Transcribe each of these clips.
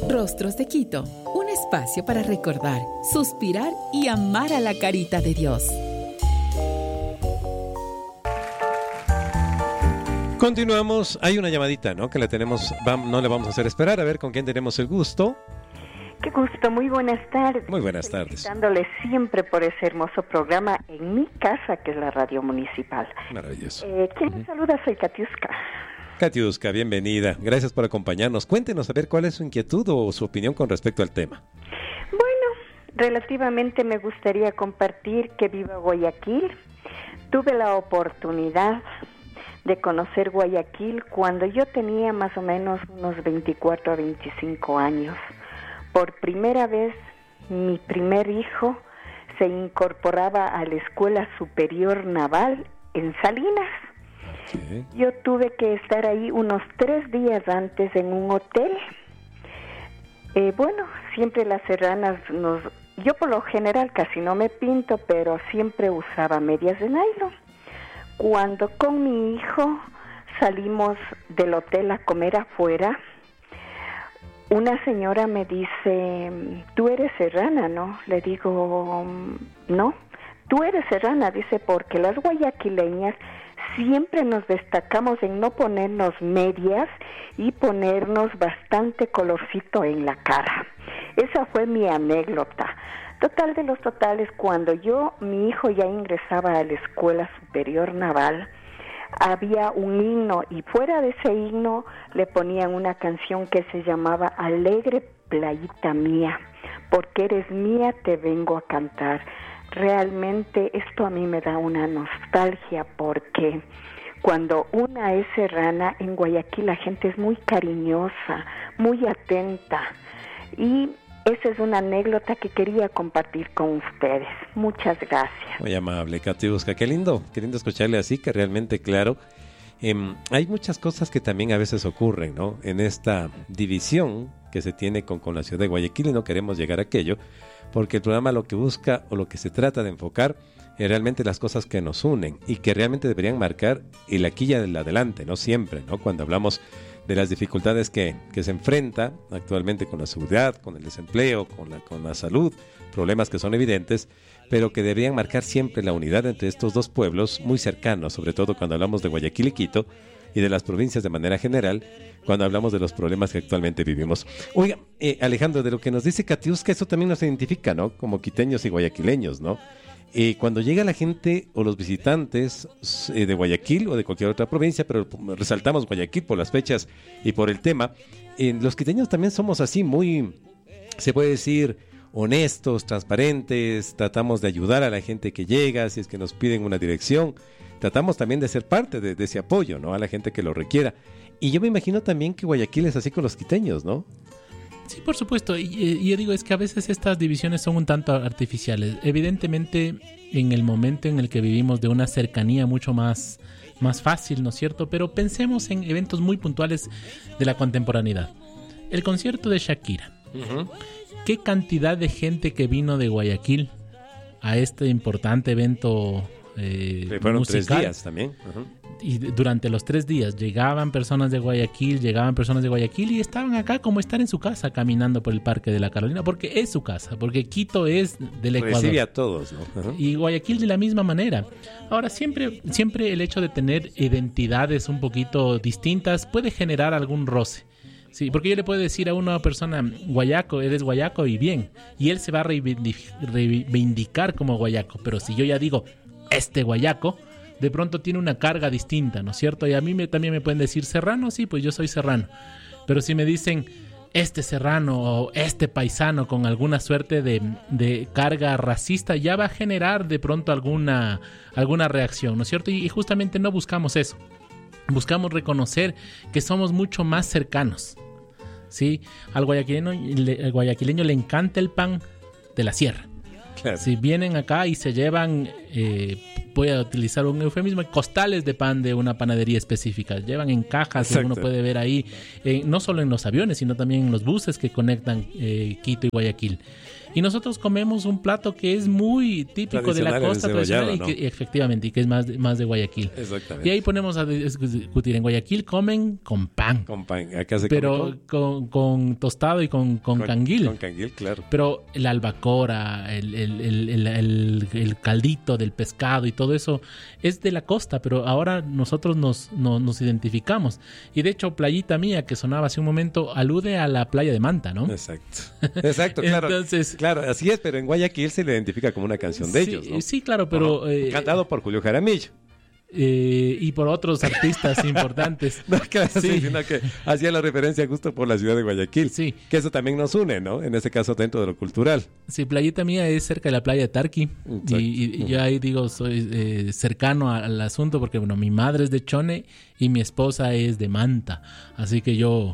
Rostros de Quito, un espacio para recordar, suspirar y amar a la carita de Dios. Continuamos, hay una llamadita, ¿no? Que la tenemos, no le vamos a hacer esperar, a ver con quién tenemos el gusto. Qué gusto, muy buenas tardes. Muy buenas tardes. Felicitándole siempre por ese hermoso programa en mi casa, que es la radio municipal. Maravilloso. ¿Quién me saluda? Soy Katiuska. Katiuska, bienvenida. Gracias por acompañarnos. Cuéntenos a ver cuál es su inquietud o su opinión con respecto al tema. Bueno, relativamente me gustaría compartir que vivo en Guayaquil. Tuve la oportunidad de conocer Guayaquil cuando yo tenía más o menos unos 24 a 25 años. Por primera vez, mi primer hijo se incorporaba a la Escuela Superior Naval en Salinas. Sí. Yo tuve que estar ahí unos 3 días antes en un hotel. Bueno, siempre las serranas yo por lo general casi no me pinto, pero siempre usaba medias de nylon. Cuando con mi hijo salimos del hotel a comer afuera, una señora me dice, ¿tú eres serrana, no? Le digo, no, tú eres serrana, dice, porque las guayaquileñas siempre nos destacamos en no ponernos medias y ponernos bastante colorcito en la cara. Esa fue mi anécdota. Total de los totales, cuando mi hijo ya ingresaba a la Escuela Superior Naval, había un himno y fuera de ese himno le ponían una canción que se llamaba Alegre playita mía, porque eres mía te vengo a cantar. Realmente esto a mí me da una nostalgia porque cuando una es serrana, en Guayaquil la gente es muy cariñosa, muy atenta y esa es una anécdota que quería compartir con ustedes. Muchas gracias. Muy amable, Katiuska. Qué lindo escucharle así, que realmente, claro, hay muchas cosas que también a veces ocurren, ¿no? En esta división que se tiene con la ciudad de Guayaquil y no queremos llegar a aquello, porque el programa lo que busca o lo que se trata de enfocar es realmente las cosas que nos unen y que realmente deberían marcar el aquí y el adelante, no siempre, ¿no? Cuando hablamos de las dificultades que se enfrenta actualmente con la seguridad, con el desempleo, con la salud, problemas que son evidentes, pero que deberían marcar siempre la unidad entre estos dos pueblos muy cercanos, sobre todo cuando hablamos de Guayaquil y Quito, y de las provincias de manera general, cuando hablamos de los problemas que actualmente vivimos. Oiga, Alejandro, de lo que nos dice Katiuska, eso también nos identifica, ¿no? Como quiteños y guayaquileños, ¿no? Cuando llega la gente o los visitantes de Guayaquil o de cualquier otra provincia, pero resaltamos Guayaquil por las fechas y por el tema, los quiteños también somos así muy, se puede decir, honestos, transparentes, tratamos de ayudar a la gente que llega, si es que nos piden una dirección, tratamos también de ser parte de ese apoyo, ¿no? A la gente que lo requiera. Y yo me imagino también que Guayaquil es así con los quiteños, ¿no? Sí, por supuesto. Y yo digo, es que a veces estas divisiones son un tanto artificiales. Evidentemente, en el momento en el que vivimos de una cercanía mucho más fácil, ¿no es cierto? Pero pensemos en eventos muy puntuales de la contemporaneidad. El concierto de Shakira. Uh-huh. ¿Qué cantidad de gente que vino de Guayaquil a este importante evento fueron musical? 3 días también. Uh-huh. Y durante los 3 días llegaban personas de Guayaquil y estaban acá como estar en su casa caminando por el Parque de la Carolina, porque es su casa, porque Quito es del Ecuador. Recibe a todos, ¿no? Uh-huh. Y Guayaquil de la misma manera. Ahora, siempre el hecho de tener identidades un poquito distintas puede generar algún roce. Sí, porque yo le puedo decir a una persona, guayaco, eres guayaco y bien, y él se va a reivindicar como guayaco, pero si yo ya digo, este guayaco, de pronto tiene una carga distinta, ¿no es cierto? Y a mí también me pueden decir serrano, sí, pues yo soy serrano. Pero si me dicen este serrano o este paisano con alguna suerte de carga racista, ya va a generar de pronto alguna reacción, ¿no es cierto? Y justamente no buscamos eso. Buscamos reconocer que somos mucho más cercanos, ¿sí? Al guayaquileño le encanta el pan de la sierra. Claro. Si vienen acá y se llevan, voy a utilizar un eufemismo, costales de pan de una panadería específica. Llevan en cajas, que uno puede ver ahí, no solo en los aviones, sino también en los buses que conectan Quito y Guayaquil. Y nosotros comemos un plato que es muy típico de la costa tradicional y que, efectivamente, y que es más de Guayaquil. Exactamente. Y ahí ponemos a discutir. En Guayaquil comen con pan. Con pan. Acá se pero come con tostado y con canguil. Con canguil, claro. Pero la albacora, el caldito del pescado y todo eso es de la costa, pero ahora nosotros nos identificamos. Y de hecho, Playita Mía, que sonaba hace un momento, alude a la playa de Manta, ¿no? Exacto, claro. Entonces, claro, así es, pero en Guayaquil se le identifica como una canción de ellos, ¿no? Sí, claro, pero... cantado por Julio Jaramillo. Y por otros artistas importantes. No, claro, sí, sino que hacía la referencia justo por la ciudad de Guayaquil. Sí. Que eso también nos une, ¿no? En este caso, dentro de lo cultural. Sí, Playita Mía es cerca de la playa de Tarqui. Y yo ahí digo, soy cercano al asunto porque, bueno, mi madre es de Chone y mi esposa es de Manta. Así que yo...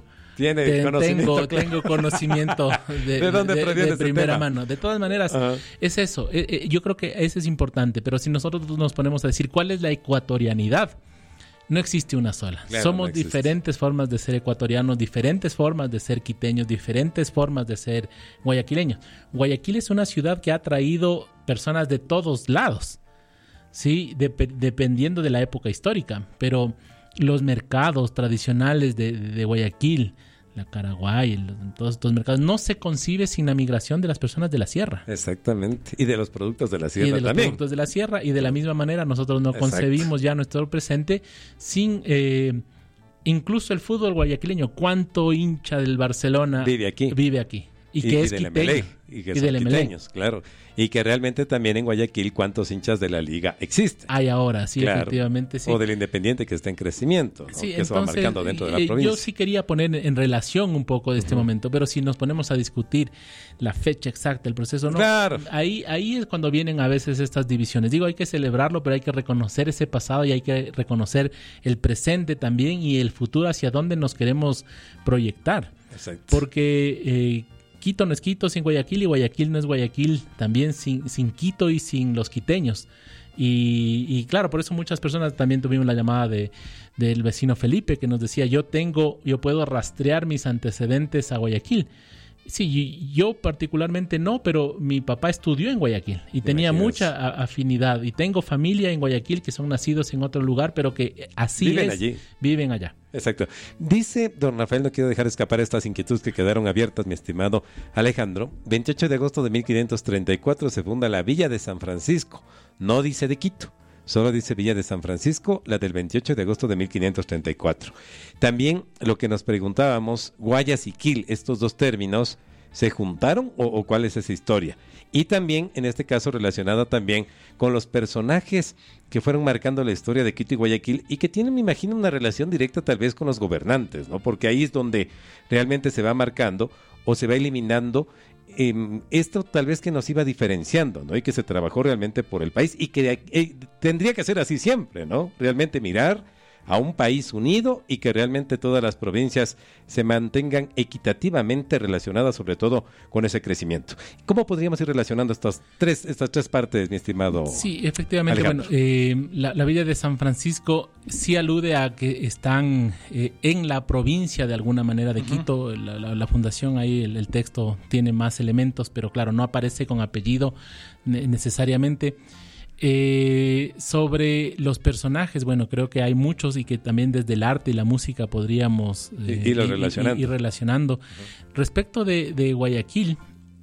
Tengo conocimiento ¿De dónde proviene de primera mano. De todas maneras, es eso. Yo creo que eso es importante. Pero si nosotros nos ponemos a decir cuál es la ecuatorianidad, no existe una sola. Claro, Somos diferentes formas de ser ecuatorianos, diferentes formas de ser quiteños, diferentes formas de ser guayaquileños. Guayaquil es una ciudad que ha traído personas de todos lados, ¿sí? Dependiendo de la época histórica. Pero los mercados tradicionales de Guayaquil, la Caraguay, todos estos mercados, no se concibe sin la migración de las personas de la sierra. Exactamente. Y de los productos de la sierra también. Y de los productos de la sierra. Y de la misma manera nosotros no concebimos ya nuestro presente sin... incluso el fútbol guayaquileño. ¿Cuánto hincha del Barcelona vive aquí? Y que es quiteño. Y que son quiteños, claro. Y que realmente también en Guayaquil cuántos hinchas de la liga existen. Hay ahora, sí, claro. Efectivamente, sí. O del Independiente que está en crecimiento, ¿no? Sí, que eso va marcando dentro de la provincia. Yo sí quería poner en relación un poco de este momento, pero si nos ponemos a discutir la fecha exacta, el proceso, no. Claro. Ahí es cuando vienen a veces estas divisiones. Digo, hay que celebrarlo, pero hay que reconocer ese pasado y hay que reconocer el presente también y el futuro hacia dónde nos queremos proyectar. Exacto. Porque... Quito no es Quito sin Guayaquil y Guayaquil no es Guayaquil también sin Quito y sin los quiteños. Y claro, por eso muchas personas también tuvimos la llamada del vecino Felipe que nos decía, yo puedo rastrear mis antecedentes a Guayaquil. Sí, yo particularmente no, pero mi papá estudió en Guayaquil y tenía mucha afinidad. Y tengo familia en Guayaquil que son nacidos en otro lugar, pero que viven allá. Exacto. Dice don Rafael, no quiero dejar escapar estas inquietudes que quedaron abiertas, mi estimado Alejandro. 28 de agosto de 1534 se funda la Villa de San Francisco. No dice de Quito. Solo dice Villa de San Francisco, la del 28 de agosto de 1534. También lo que nos preguntábamos, Guayas y Quil, estos dos términos, ¿se juntaron o cuál es esa historia? Y también, en este caso, relacionada también con los personajes que fueron marcando la historia de Quito y Guayaquil y que tienen, me imagino, una relación directa tal vez con los gobernantes, ¿no? Porque ahí es donde realmente se va marcando o se va eliminando esto tal vez que nos iba diferenciando, ¿no? Y que se trabajó realmente por el país y que tendría que ser así siempre, ¿no? Realmente mirar a un país unido y que realmente todas las provincias se mantengan equitativamente relacionadas, sobre todo con ese crecimiento. ¿Cómo podríamos ir relacionando estas tres partes, mi estimado? Sí, efectivamente. Alejandro. Bueno, la Villa de San Francisco sí alude a que están en la provincia de alguna manera de Quito. La fundación ahí, el texto tiene más elementos, pero claro, no aparece con apellido necesariamente. Sobre los personajes, bueno, creo que hay muchos y que también desde el arte y la música podríamos ir relacionando. Respecto de Guayaquil,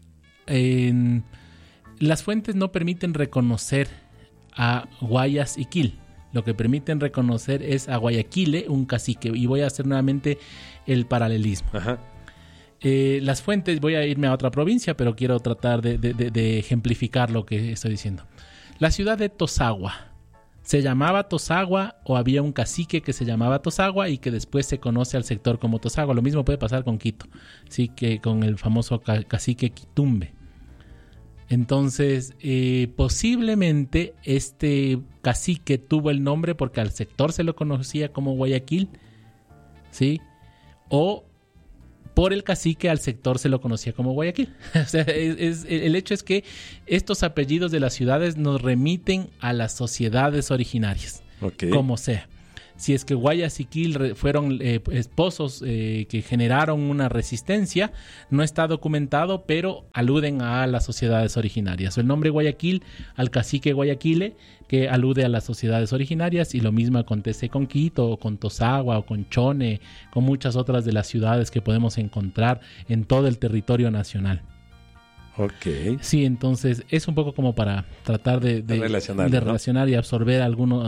las fuentes no permiten reconocer a Guayas y Quil. Lo que permiten reconocer es a Guayaquile, un cacique. Y voy a hacer nuevamente el paralelismo. Las fuentes, voy a irme a otra provincia, pero quiero tratar de ejemplificar lo que estoy diciendo. La ciudad de Tosagua, ¿se llamaba Tosagua o había un cacique que se llamaba Tosagua y que después se conoce al sector como Tosagua? Lo mismo puede pasar con Quito, sí, que con el famoso cacique Quitumbe. Entonces, posiblemente este cacique tuvo el nombre porque al sector se lo conocía como Guayaquil, ¿sí? O por el cacique al sector se lo conocía como Guayaquil. O sea, el hecho es que estos apellidos de las ciudades nos remiten a las sociedades originarias, como sea. Si es que Guayaquil fueron esposos que generaron una resistencia, no está documentado, pero aluden a las sociedades originarias. El nombre Guayaquil al cacique Guayaquile, que alude a las sociedades originarias, y lo mismo acontece con Quito, o con Tosagua, o con Chone, con muchas otras de las ciudades que podemos encontrar en todo el territorio nacional. Ok. Sí, entonces es un poco como para tratar de relacionar y absolver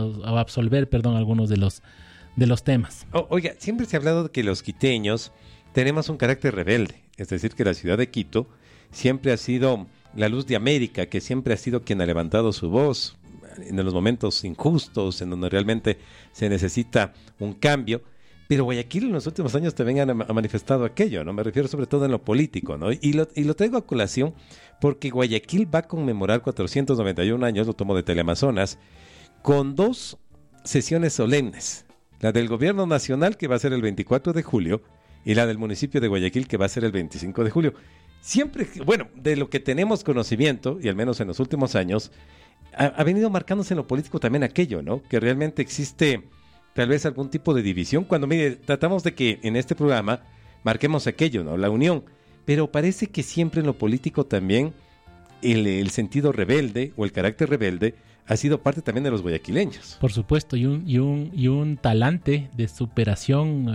algunos de los temas. Oiga, siempre se ha hablado de que los quiteños tenemos un carácter rebelde, es decir, que la ciudad de Quito siempre ha sido la luz de América, que siempre ha sido quien ha levantado su voz en los momentos injustos, en donde realmente se necesita un cambio. Pero Guayaquil en los últimos años también ha manifestado aquello, ¿no? Me refiero sobre todo en lo político, ¿no? Y lo traigo a colación porque Guayaquil va a conmemorar 491 años, lo tomo de Teleamazonas, con 2 sesiones solemnes. La del gobierno nacional, que va a ser el 24 de julio, y la del municipio de Guayaquil, que va a ser el 25 de julio. Siempre, bueno, de lo que tenemos conocimiento, y al menos en los últimos años, ha venido marcándose en lo político también aquello, ¿no? Que realmente existe tal vez algún tipo de división, cuando, mire, tratamos de que en este programa marquemos aquello, ¿no? La unión, pero parece que siempre en lo político también el sentido rebelde o el carácter rebelde ha sido parte también de los guayaquileños. Por supuesto, y un talante de superación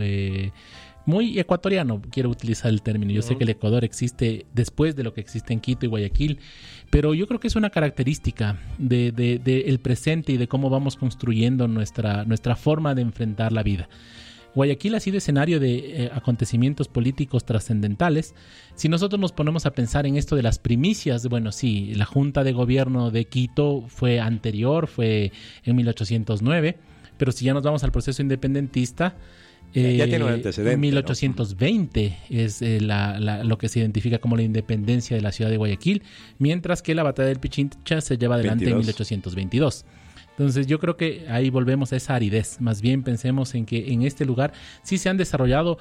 muy ecuatoriano, quiero utilizar el término. Yo sé que el Ecuador existe después de lo que existe en Quito y Guayaquil, pero yo creo que es una característica de el presente y de cómo vamos construyendo nuestra forma de enfrentar la vida. Guayaquil ha sido escenario de acontecimientos políticos trascendentales. Si nosotros nos ponemos a pensar en esto de las primicias, bueno, sí, la Junta de Gobierno de Quito fue anterior, fue en 1809, pero si ya nos vamos al proceso independentista, ya tiene un antecedente, en 1820, ¿no? Es lo que se identifica como la independencia de la ciudad de Guayaquil, mientras que la batalla del Pichincha se lleva adelante 22. En 1822. Entonces yo creo que ahí volvemos a esa aridez. Más bien pensemos en que en este lugar sí se han desarrollado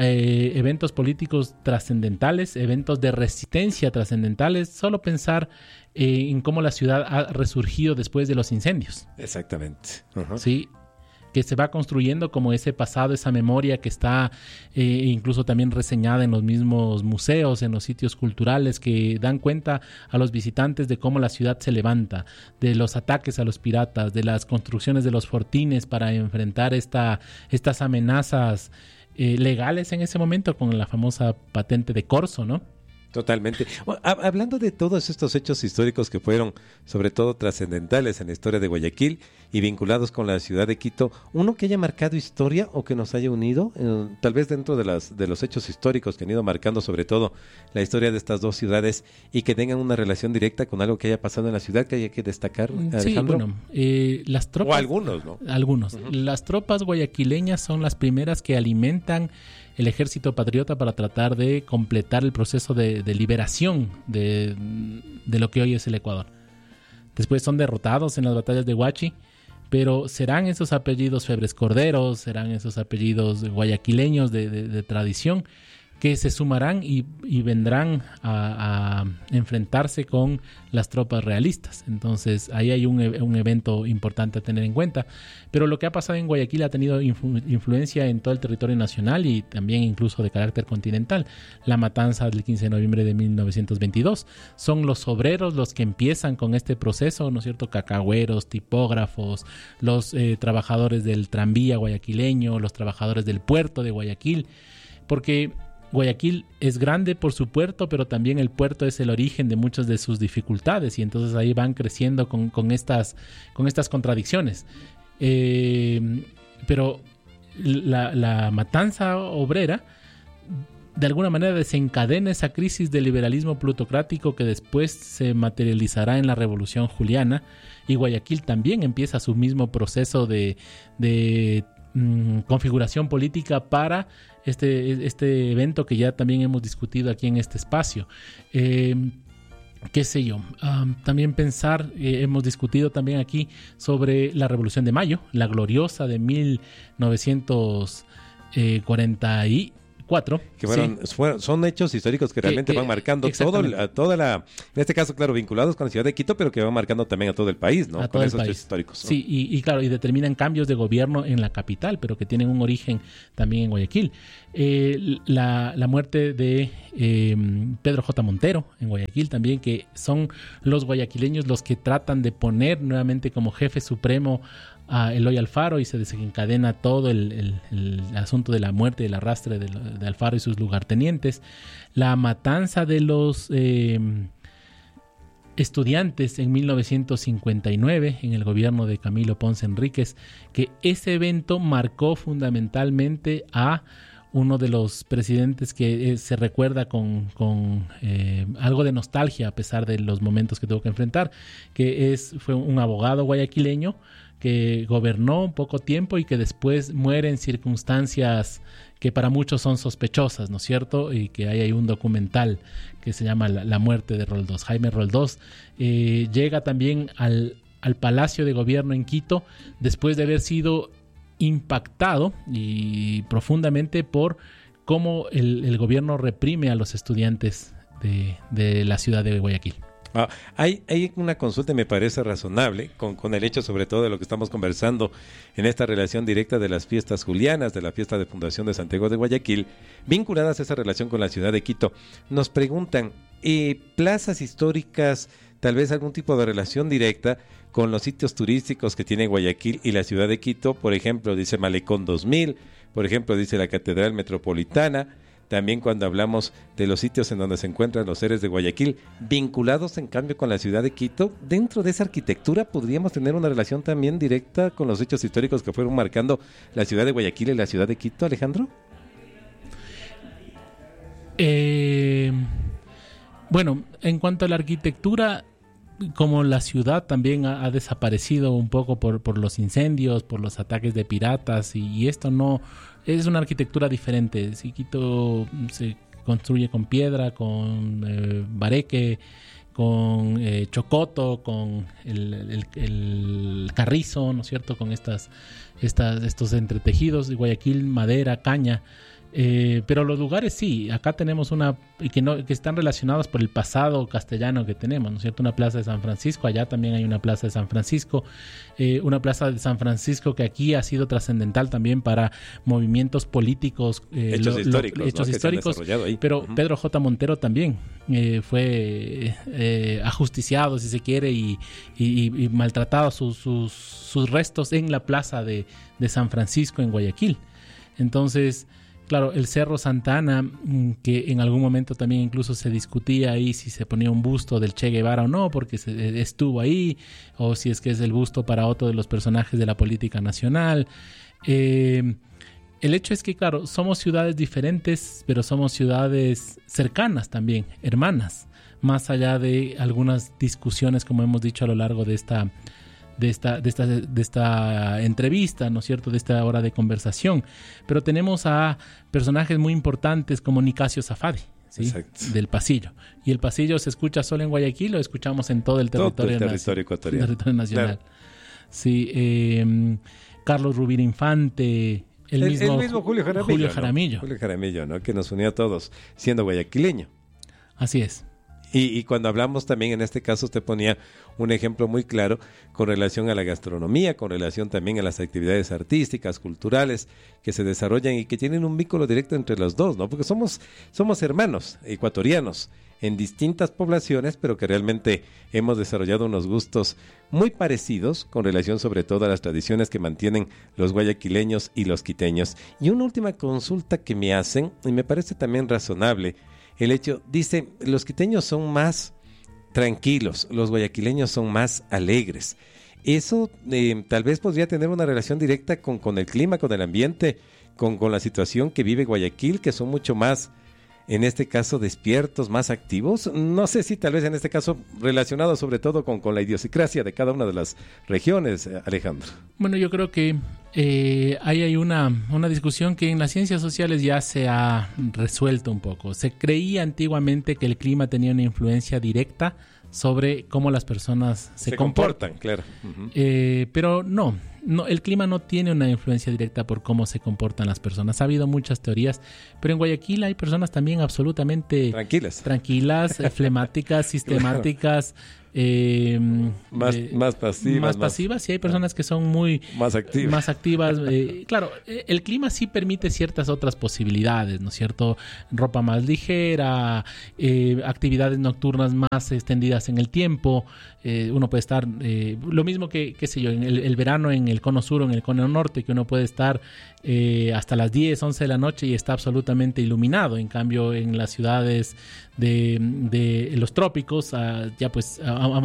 eventos políticos trascendentales, eventos de resistencia trascendentales. Solo pensar en cómo la ciudad ha resurgido después de los incendios. Exactamente. Uh-huh. Sí, que se va construyendo como ese pasado, esa memoria que está incluso también reseñada en los mismos museos, en los sitios culturales, que dan cuenta a los visitantes de cómo la ciudad se levanta, de los ataques a los piratas, de las construcciones de los fortines para enfrentar estas amenazas legales en ese momento con la famosa patente de corso, ¿no? Totalmente. Bueno, hablando de todos estos hechos históricos que fueron sobre todo trascendentales en la historia de Guayaquil y vinculados con la ciudad de Quito, uno que haya marcado historia o que nos haya unido, tal vez dentro de los hechos históricos que han ido marcando sobre todo la historia de estas dos ciudades y que tengan una relación directa con algo que haya pasado en la ciudad que haya que destacar, Alejandro. Sí, bueno, las tropas... O algunos, ¿no? Algunos. Uh-huh. Las tropas guayaquileñas son las primeras que alimentan el ejército patriota para tratar de completar el proceso de liberación de lo que hoy es el Ecuador. Después son derrotados en las batallas de Huachi, pero serán esos apellidos Febres Corderos, serán esos apellidos guayaquileños de tradición que se sumarán y vendrán a enfrentarse con las tropas realistas. Entonces ahí hay un evento importante a tener en cuenta. Pero lo que ha pasado en Guayaquil ha tenido influencia en todo el territorio nacional y también incluso de carácter continental. La matanza del 15 de noviembre de 1922. Son los obreros los que empiezan con este proceso, ¿no es cierto? Cacahueros, tipógrafos, los trabajadores del tranvía guayaquileño, los trabajadores del puerto de Guayaquil, porque Guayaquil es grande por su puerto, pero también el puerto es el origen de muchas de sus dificultades y entonces ahí van creciendo con estas contradicciones. Pero la matanza obrera de alguna manera desencadena esa crisis del liberalismo plutocrático que después se materializará en la Revolución Juliana, y Guayaquil también empieza su mismo proceso de configuración política para este evento que ya también hemos discutido aquí en este espacio. Qué sé yo, también pensar, hemos discutido también aquí sobre la Revolución de Mayo, la gloriosa de 1940 4. Que son hechos históricos que realmente van marcando en este caso, claro, vinculados con la ciudad de Quito, pero que van marcando también a todo el país, ¿no? A todo con el esos país. hechos históricos, ¿no? Sí, y claro, y determinan cambios de gobierno en la capital, pero que tienen un origen también en Guayaquil. La muerte de Pedro J. Montero en Guayaquil también, que son los guayaquileños los que tratan de poner nuevamente como jefe supremo a Eloy Alfaro, y se desencadena todo el asunto de la muerte y el arrastre de Alfaro y sus lugartenientes. La matanza de los estudiantes en 1959 en el gobierno de Camilo Ponce Enríquez, que ese evento marcó fundamentalmente a uno de los presidentes que se recuerda con algo de nostalgia a pesar de los momentos que tuvo que enfrentar, que fue un abogado guayaquileño que gobernó poco tiempo y que después muere en circunstancias que para muchos son sospechosas, ¿no es cierto? Y que hay un documental que se llama La muerte de Roldós. Jaime Roldós llega también al Palacio de Gobierno en Quito después de haber sido impactado y profundamente por cómo el gobierno reprime a los estudiantes de la ciudad de Guayaquil. Hay una consulta, me parece razonable, con el hecho sobre todo de lo que estamos conversando en esta relación directa de las fiestas julianas, de la fiesta de fundación de Santiago de Guayaquil, vinculadas a esa relación con la ciudad de Quito. Nos preguntan, plazas históricas, tal vez algún tipo de relación directa con los sitios turísticos que tiene Guayaquil y la ciudad de Quito. Por ejemplo, dice Malecón 2000, por ejemplo, dice la Catedral Metropolitana. También cuando hablamos de los sitios en donde se encuentran los seres de Guayaquil, vinculados en cambio con la ciudad de Quito, dentro de esa arquitectura podríamos tener una relación también directa con los hechos históricos que fueron marcando la ciudad de Guayaquil y la ciudad de Quito, Alejandro. Bueno, en cuanto a la arquitectura, como la ciudad también ha desaparecido un poco por los incendios, por los ataques de piratas, y esto no es una arquitectura diferente. Si Quito se construye con piedra, con bareque, con chocoto, con el carrizo, ¿no es cierto? Con estos entretejidos de Guayaquil, madera, caña. Pero los lugares sí, acá tenemos que están relacionados por el pasado castellano que tenemos, ¿no es cierto? Una plaza de San Francisco, allá también hay una plaza de San Francisco, una plaza de San Francisco que aquí ha sido trascendental también para movimientos políticos, hechos históricos, pero Pedro J. Montero también fue ajusticiado, si se quiere, y maltratado sus restos en la plaza de San Francisco en Guayaquil. Entonces, claro, el Cerro Santana, que en algún momento también incluso se discutía ahí si se ponía un busto del Che Guevara o no, porque estuvo ahí, o si es que es el busto para otro de los personajes de la política nacional. El hecho es que, claro, somos ciudades diferentes, pero somos ciudades cercanas también, hermanas, más allá de algunas discusiones, como hemos dicho a lo largo de esta entrevista, ¿no es cierto?, de esta hora de conversación. Pero tenemos a personajes muy importantes como Nicasio Safadi, ¿sí?, del Pasillo. Y el Pasillo se escucha solo en Guayaquil, lo escuchamos en todo el territorio nacional. Claro. Sí, Carlos Rubira Infante, el mismo Julio Jaramillo. Julio Jaramillo, ¿no?, que nos unió a todos siendo guayaquileño. Así es. Y cuando hablamos también, en este caso, usted ponía un ejemplo muy claro con relación a la gastronomía, con relación también a las actividades artísticas, culturales, que se desarrollan y que tienen un vínculo directo entre los dos, ¿no? Porque somos hermanos ecuatorianos en distintas poblaciones, pero que realmente hemos desarrollado unos gustos muy parecidos con relación sobre todo a las tradiciones que mantienen los guayaquileños y los quiteños. Y una última consulta que me hacen, y me parece también razonable, el hecho, dice, los quiteños son más tranquilos, los guayaquileños son más alegres. Eso tal vez podría tener una relación directa con el clima, con el ambiente, con la situación que vive Guayaquil, que son mucho más, en este caso, despiertos, más activos. No sé si tal vez en este caso relacionado sobre todo con la idiosincrasia de cada una de las regiones, Alejandro. Bueno, yo creo que hay una discusión que en las ciencias sociales ya se ha resuelto un poco. Se creía antiguamente que el clima tenía una influencia directa sobre cómo las personas se comportan. Claro. Pero no, el clima no tiene una influencia directa por cómo se comportan las personas. Ha habido muchas teorías, pero en Guayaquil hay personas también absolutamente tranquilas, flemáticas, sistemáticas, más pasivas, y hay personas que son más activas. Claro, el clima sí permite ciertas otras posibilidades, ¿no es cierto? Ropa más ligera, actividades nocturnas más extendidas en el tiempo. Uno puede estar, lo mismo que, qué sé yo, en el verano en el cono sur o en el cono norte, que uno puede estar hasta las 10, 11 de la noche y está absolutamente iluminado. En cambio, en las ciudades de los trópicos, ya pues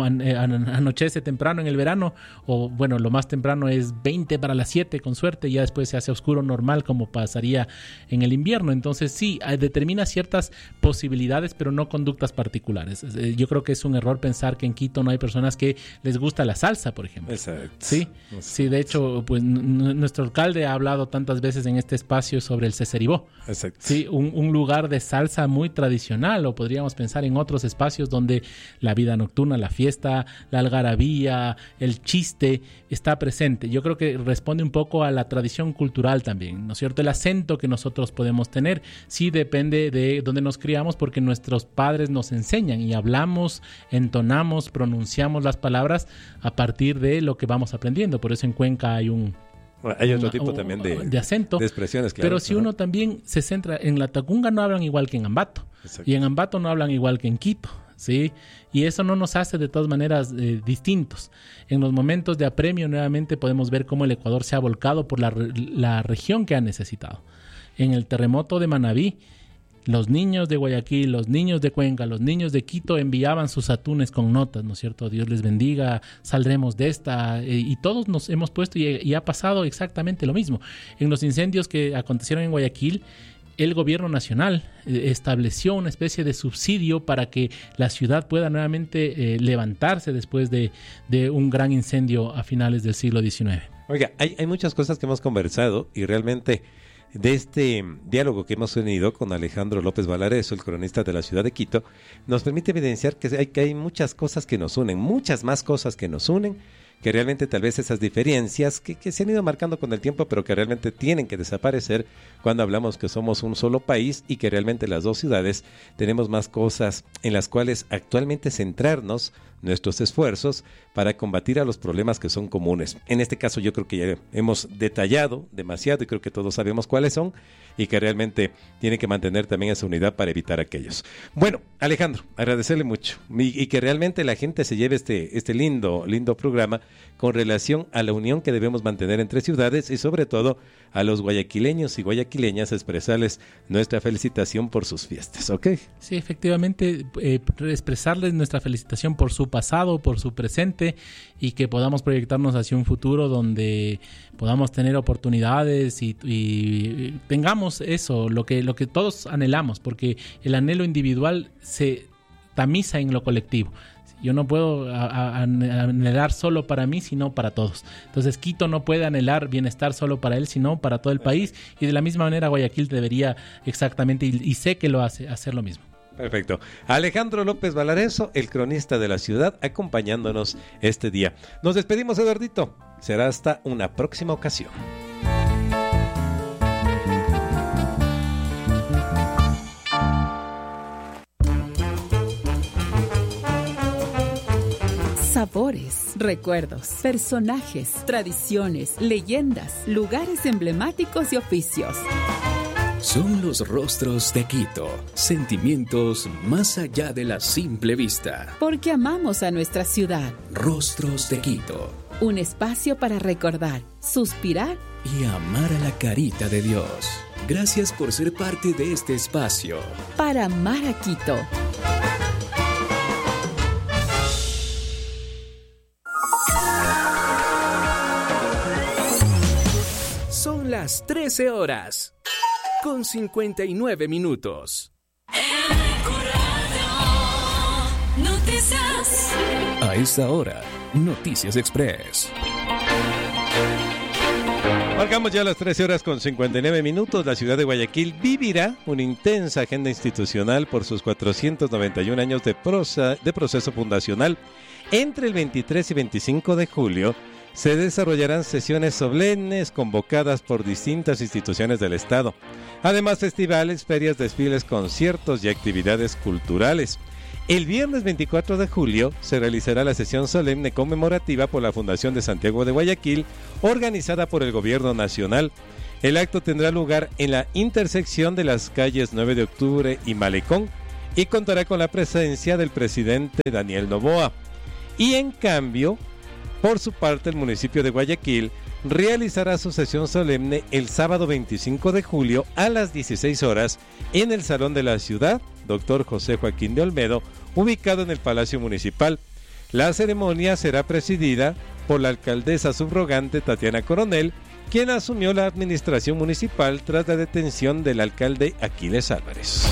anochece temprano en el verano, o bueno, lo más temprano es 20 para las 7 con suerte, y ya después se hace oscuro normal como pasaría en el invierno. Entonces sí, determina ciertas posibilidades, pero no conductas particulares. Yo creo que es un error pensar que en Quito no hay personas que les gusta la salsa, por ejemplo. Exacto. Sí, de hecho, pues nuestro alcalde ha hablado tantas veces en este espacio sobre el Ceceribó. Exacto. Sí, un lugar de salsa muy tradicional, o podríamos pensar en otros espacios donde la vida nocturna, la fiesta, la algarabía, el chiste está presente. Yo creo que responde un poco a la tradición cultural también, ¿no es cierto? El acento que nosotros podemos tener sí depende de dónde nos criamos, porque nuestros padres nos enseñan y hablamos, entonamos, pronunciamos las palabras a partir de lo que vamos aprendiendo. Por eso en Cuenca hay otro tipo también de acento, de expresiones, claro. Pero si uno también se centra en la Tacunga, no hablan igual que en Ambato. Exacto. Y en Ambato no hablan igual que en Quito, ¿sí? Y eso no nos hace de todas maneras distintos. En los momentos de apremio nuevamente podemos ver cómo el Ecuador se ha volcado por la región que ha necesitado. En el terremoto de Manabí, los niños de Guayaquil, los niños de Cuenca, los niños de Quito enviaban sus atunes con notas, ¿no es cierto? Dios les bendiga, saldremos de esta. Y todos nos hemos puesto y ha pasado exactamente lo mismo. En los incendios que acontecieron en Guayaquil, el gobierno nacional estableció una especie de subsidio para que la ciudad pueda nuevamente levantarse después de un gran incendio a finales del siglo XIX. Oiga, hay muchas cosas que hemos conversado y realmente de este diálogo que hemos tenido con Alejandro López Valareso, el cronista de la ciudad de Quito, nos permite evidenciar que hay muchas cosas que nos unen, muchas más cosas que nos unen, que realmente tal vez esas diferencias que se han ido marcando con el tiempo, pero que realmente tienen que desaparecer cuando hablamos que somos un solo país y que realmente las dos ciudades tenemos más cosas en las cuales actualmente centrarnos nuestros esfuerzos para combatir a los problemas que son comunes. En este caso yo creo que ya hemos detallado demasiado y creo que todos sabemos cuáles son y que realmente tiene que mantener también esa unidad para evitar aquellos. Bueno, Alejandro, agradecerle mucho y que realmente la gente se lleve este lindo programa con relación a la unión que debemos mantener entre ciudades y sobre todo a los guayaquileños y guayaquileñas expresarles nuestra felicitación por sus fiestas, ¿ok? Sí, efectivamente, expresarles nuestra felicitación por su pasado, por su presente, y que podamos proyectarnos hacia un futuro donde podamos tener oportunidades y tengamos eso, lo que todos anhelamos, porque el anhelo individual se tamiza en lo colectivo. Yo no puedo anhelar solo para mí, sino para todos. Entonces Quito no puede anhelar bienestar solo para él, sino para todo el país. Y de la misma manera Guayaquil debería exactamente, y sé que lo hace, hacer lo mismo. Perfecto. Alejandro López Valareso, el cronista de la ciudad, acompañándonos este día. Nos despedimos, Eduardito. Será hasta una próxima ocasión. Sabores, recuerdos, personajes, tradiciones, leyendas, lugares emblemáticos y oficios. Son los rostros de Quito, sentimientos más allá de la simple vista. Porque amamos a nuestra ciudad. Rostros de Quito. Un espacio para recordar, suspirar y amar a la carita de Dios. Gracias por ser parte de este espacio. Para amar a Quito. Son las 13 horas. Con 59 minutos. Noticias. A esta hora, Noticias Express. Marcamos ya las 13 horas con 59 minutos. La ciudad de Guayaquil vivirá una intensa agenda institucional por sus 491 años de proceso fundacional. Entre el 23 y 25 de julio se desarrollarán sesiones solemnes convocadas por distintas instituciones del Estado. Además, festivales, ferias, desfiles, conciertos y actividades culturales. El viernes 24 de julio se realizará la sesión solemne conmemorativa por la Fundación de Santiago de Guayaquil, organizada por el Gobierno Nacional. El acto tendrá lugar en la intersección de las calles 9 de Octubre y Malecón y contará con la presencia del presidente Daniel Noboa. Y en cambio, por su parte, el municipio de Guayaquil realizará su sesión solemne el sábado 25 de julio a las 16 horas en el Salón de la Ciudad, Dr. José Joaquín de Olmedo, ubicado en el Palacio Municipal. La ceremonia será presidida por la alcaldesa subrogante Tatiana Coronel, quien asumió la administración municipal tras la detención del alcalde Aquiles Álvarez.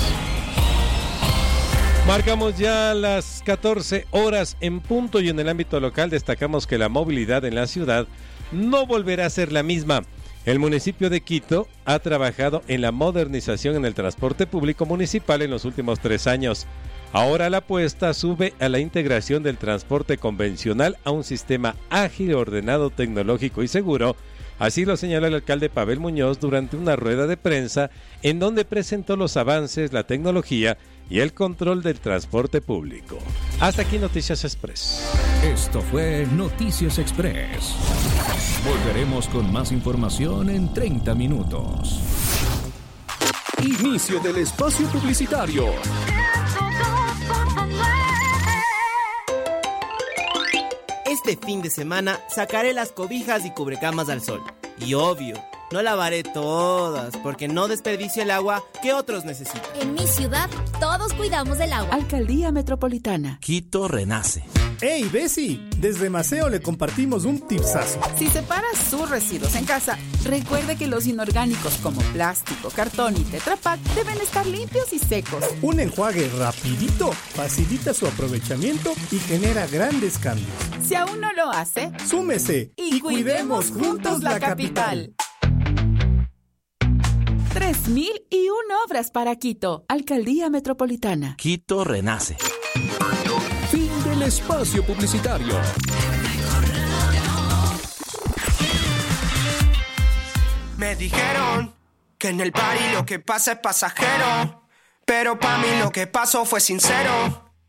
Marcamos ya las 14 horas en punto y en el ámbito local destacamos que la movilidad en la ciudad no volverá a ser la misma. El municipio de Quito ha trabajado en la modernización en el transporte público municipal en los últimos 3 años. Ahora la apuesta sube a la integración del transporte convencional a un sistema ágil, ordenado, tecnológico y seguro. Así lo señaló el alcalde Pavel Muñoz durante una rueda de prensa en donde presentó los avances, la tecnología y el control del transporte público. Hasta aquí Noticias Express. Esto fue Noticias Express. Volveremos con más información en 30 minutos. Inicio del espacio publicitario. Este fin de semana sacaré las cobijas y cubrecamas al sol. Y obvio, no lavaré todas porque no desperdicio el agua que otros necesitan. En mi ciudad, todos cuidamos del agua. Alcaldía Metropolitana. Quito renace. ¡Hey, Bessie! Desde Maceo le compartimos un tipsazo. Si separa sus residuos en casa, recuerde que los inorgánicos como plástico, cartón y Tetra Pak deben estar limpios y secos. Un enjuague rapidito facilita su aprovechamiento y genera grandes cambios. Si aún no lo hace, ¡súmese! Y cuidemos juntos la capital. 3001 obras para Quito. Alcaldía Metropolitana. Quito renace. Fin del espacio publicitario. Me dijeron que en el party lo que pasa es pasajero, pero pa' mí lo que pasó fue sincero.